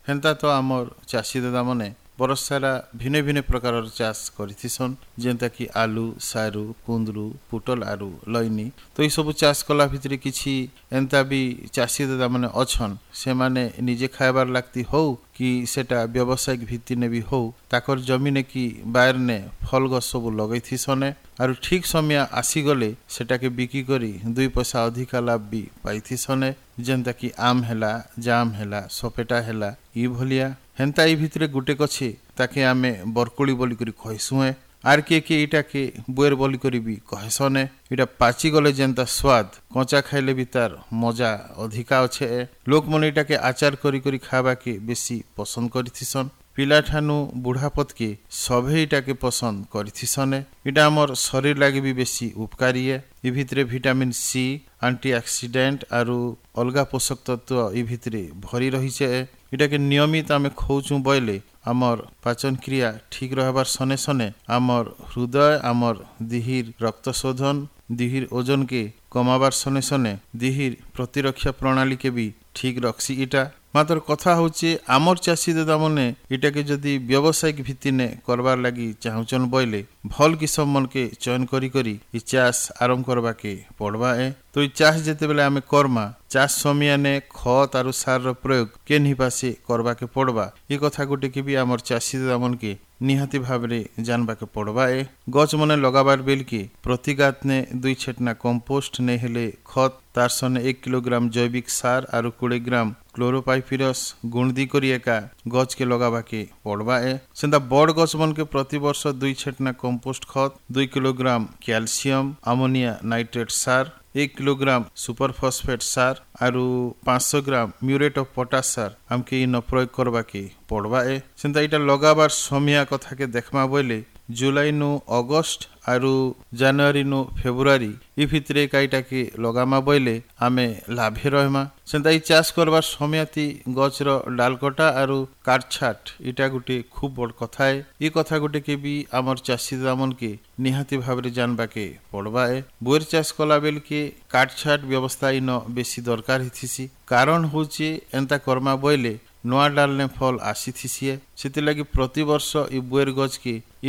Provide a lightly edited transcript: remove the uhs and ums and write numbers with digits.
हेन्ता तो आमर चाषी दादा मने बरस सारा भिन्न भिन्न प्रकार चाष करिथिसन जेंता कि आलू सारू कुंदरू पुटल आरु लईनी तो ये सब चाष कला भितरे किछि एंता भी चाषी दादा माने अछन से माने निजे खाइबार लागती हो कि सेटा व्यावसायिक भित्ति ने भी हो ताकर जमीने कि बाहर ने फल गछ सब लगैथिसने आरु ठीक समय आसी गले सेटा के बिकी करी 2 पैसा अधिक लाभ भी पाइथिसने जेंता कि आम हेला जाम हेला सपेटा हेला ई भलिया हेन्ता ई भितरे गुटे कछे ताके आमे बरकोली बोली करी कहसुए आर के इटा के बुएर बोली करी भी कहसने इटा पाची गले जेंता स्वाद कच्चा खाइले भी तार मजा अधिका अच्छे लोक मन इटा के आचार करी करी खाबा के बेसी पसंद करिथिसन पिला ठानु बुढ़ापत के सभे इटा के पसंद करिथिसने इटा हमर शरीर लागे भी बेसी उपकारी है ई भितरे विटामिन सी एंटीऑक्सीडेंट आरु अलगा पोषक तत्व ई भितरे भरी रहिছে इटा के नियमित आमे खौचु बइले आमर पाचन क्रिया ठीक रहबार सने सने आमर हृदय आमर दिहिर रक्त शोधन दिहिर ओजन के कमाबार सने सने दिहिर प्रतिरक्षा प्रणाली के भी ठीक रखसी इटा मात्र कथा होचे आमर चाषी दादा मने इटा के जदि व्यावसायिक भित्ति ने करबार लगी चाहुचन बइले भल किसम मन के चयन करी करी ई चाष आरंभ करबा के पड़बा ए तो ई चाष जेते बेले आमे कर्मा चाष समय ने खत आरु सार रो प्रयोग के निपासे करबा के पड़बा ई कथा गोटे के भी आमर चाषी दादा मन के निहाती भावरे जानबा के पड़बा ए गछ मने लगाबार बेल के प्रतिगात ने 2 छेटना कंपोस्ट ने हेले खत तार सने 1 किलोग्राम जैविक सार आरु 20 ग्राम क्लोरोपाइरिफस गुणदी करी एका गछ के लगाबा के पड़बा ए सेंदा बड़ गछ मन के प्रति वर्ष 2 छेटना कंपोस्ट खत 2 किलोग्राम कैल्शियम अमोनिया नाइट्रेट सार 1 किलोग्राम सुपर फॉस्फेट सार आरु 500 ग्राम म्यूरेट ऑफ पोटाश सार हमके इन प्रयोग करबा के पड़बा ए सेंता इटा लगाबार समय कथा के देखमा बोले जुलाई नु अगस्त आरु जनवरी नु फेब्रुआरी ई भितरे काइटा के लगामा बोले आमे लाभे रहमा सेंता ई चाष करबार समयती गछर डाल कटा आरु काटछाट इटा गुटे खूब बड़ कथा है ई कथा गुटे के भी आमर चाषी दामन के निहाती भावरे जानबा के पड़बा ए बोर चाष कला बेल के काटछाट व्यवस्था इन बेसी दरकार हिथिसी कारण होचे एंता कर्मा बोले नुआ डाल ने फल आसी थिसी सेति लगी प्रति वर्ष ई बुएर गछ के ई